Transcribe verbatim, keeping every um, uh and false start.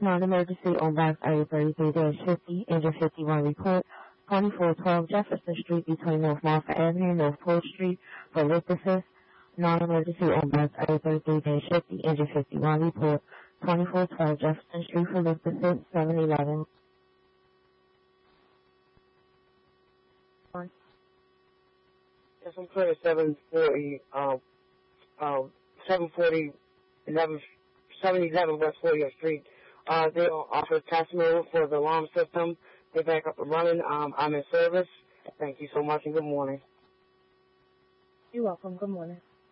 Non-emergency on box I thirty-three fifty, engine fifty-one report, twenty-four twelve Jefferson Street between North Marfa Avenue and North Pole Street for lift assist. Non-emergency on box I thirty-three fifty, engine fifty-one report, twenty-four twelve Jefferson Street for lift assist, seven eleven. Yes, I'm clear at seven forty, um, um, seven forty, eleven, seven eleven West fortieth Street. Uh, they offer testimony for the alarm system. They're back up and running. Um, I'm in service. Thank you so much and good morning. You're welcome. Good morning.